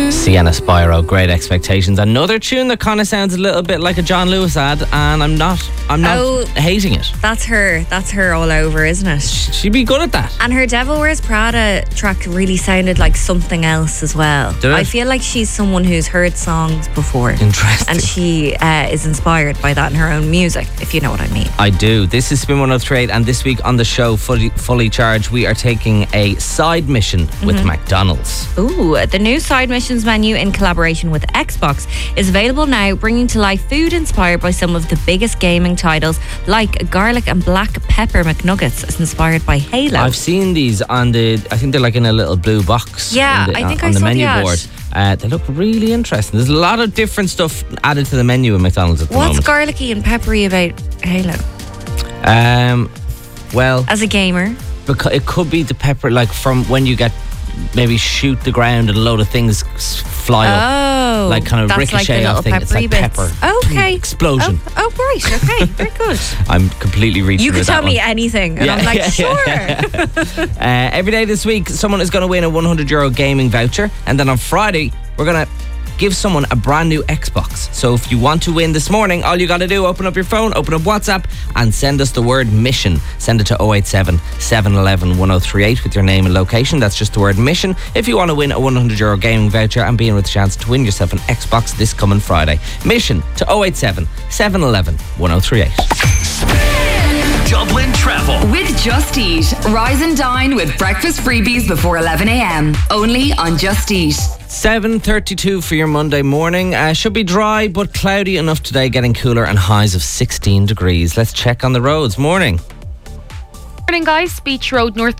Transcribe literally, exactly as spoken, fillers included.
Sienna Spyro, Great Expectations. Another tune that kind of sounds a little bit like a John Lewis ad, and I'm not I'm not Oh. hating it. That's her. That's her all over, isn't it? She'd be good at that. And her Devil Wears Prada track really sounded like something else as well. Did it? I feel like she's someone who's heard songs before. Interesting. And she uh, is inspired by that in her own music, if you know what I mean. I do. This is Spin one oh three eight, and this week on the show, fully, fully charged, we are taking a side mission with Mm-hmm. McDonald's. Ooh, the new Side Missions menu in collaboration with Xbox is available now, bringing to life food inspired by some of the biggest gaming titles, like garlic and black pepper McNuggets, as inspired by Halo. I've seen these on the, I think they're like in a little blue box. Yeah, in the, I think on I the saw menu the ad. board. Uh, they look really interesting. There's a lot of different stuff added to the menu at McDonald's at the What's moment. garlicky and peppery about Halo? Um, well, As a gamer, because it could be the pepper, like from when you get maybe shoot the ground and a load of things s- fly up. oh, Like kind of that's ricochet like off the thing. little It's like peppery pepper. bits. Okay, Explosion. Oh, oh, right, okay, very good. I'm completely reaching You could with tell that me one. anything, and Yeah, I'm like, yeah, sure. yeah. Uh, every day this week, someone is going to win a one hundred euro gaming voucher. And then on Friday, we're going to give someone a brand new Xbox. So if you want to win this morning, all you got to do, open up your phone, open up WhatsApp, and send us the word mission. Send it to oh eight seven, seven one one, one oh three eight with your name and location. That's just the word mission. If you want to win a one hundred euro gaming voucher and be in with a chance to win yourself an Xbox this coming Friday. Mission to oh eight seven, seven one one, one oh three eight. Dublin Travel. With Just Eat. Rise and dine with breakfast freebies before eleven a.m. Only on Just Eat. seven thirty-two for your Monday morning. Uh, should be dry but cloudy enough today, getting cooler and highs of sixteen degrees. Let's check on the roads. Morning. Morning, guys. Beach Road North